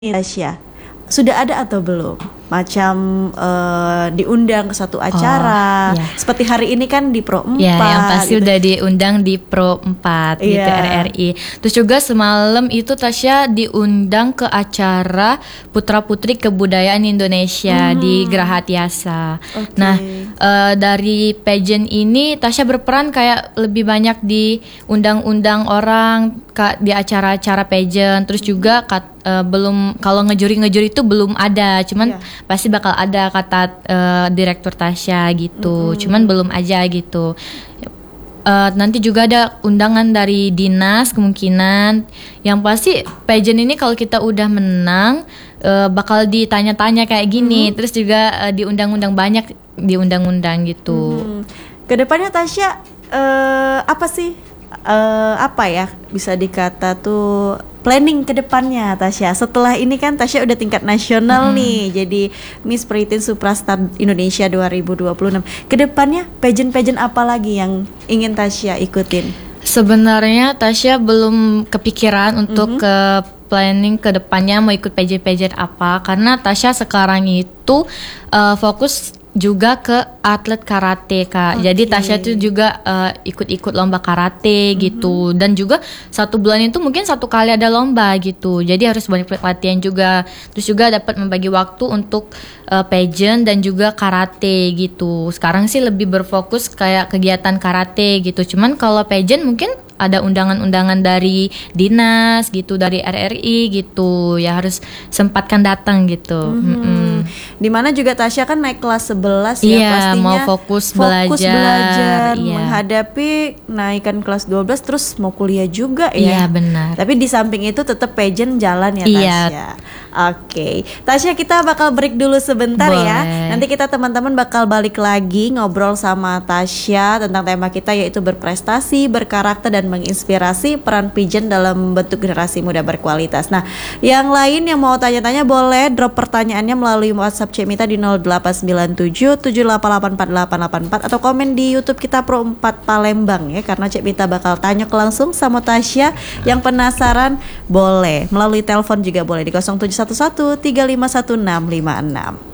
Tasya, sudah ada atau belum? Macam diundang ke satu acara, ya. seperti hari ini kan di Pro 4. Ya, yang pasti gitu. udah diundang di Pro 4 gitu RRI. Terus juga semalam itu Tasya diundang ke acara Putra Putri Kebudayaan Indonesia di Geraha Tiasa. Okay. Nah, dari pageant ini Tasya berperan kayak lebih banyak di undang-undang orang di acara-acara pageant. Terus juga belum, kalau ngejuri itu belum ada, cuman pasti bakal ada kata direktur Tasya gitu. Cuman belum aja gitu. Nanti juga ada undangan dari dinas kemungkinan. Yang pasti pageant ini kalau kita udah menang bakal ditanya-tanya kayak gini. Terus juga diundang-undang banyak, diundang-undang gitu. Kedepannya Tasya apa sih? Apa ya bisa dikata tuh planning ke depannya Tasya? Setelah ini kan Tasya udah tingkat nasional nih, jadi Miss Peritin Suprastar Indonesia 2026. Kedepannya pageant apa lagi yang ingin Tasya ikutin? Sebenarnya Tasya belum kepikiran untuk ke planning ke depannya mau ikut pageant apa, karena Tasya sekarang itu fokus juga ke atlet karate Kak. Jadi Tasya tuh juga ikut-ikut lomba karate gitu. Dan juga 1 bulan itu mungkin 1 kali ada lomba gitu. Jadi harus banyak latihan juga. Terus juga dapat membagi waktu untuk pageant dan juga karate gitu. Sekarang sih lebih berfokus kayak kegiatan karate gitu. Cuman kalau pageant mungkin ada undangan-undangan dari dinas gitu, dari RRI gitu. Ya harus sempatkan datang gitu. Dimana juga Tasya kan naik kelas 11 ya, Iya, pastinya mau fokus belajar, iya. menghadapi naikan kelas 12 terus mau kuliah juga ya. Iya, benar. Tapi di samping itu tetap pageant jalan ya Iya. Tasya. Oke, Tasya kita bakal break dulu sebentar ya. Boleh. Nanti kita teman-teman bakal balik lagi ngobrol sama Tasya tentang tema kita yaitu berprestasi, berkarakter dan menginspirasi, peran pageant dalam bentuk generasi muda berkualitas. Nah, yang lain yang mau tanya-tanya boleh drop pertanyaannya melalui WhatsApp Cik Mita di 0897 78884884 atau komen di YouTube kita Pro 4 Palembang ya, karena Cik Mita bakal tanya langsung sama Tasya. Yang penasaran boleh melalui telepon juga boleh di 0711 351656.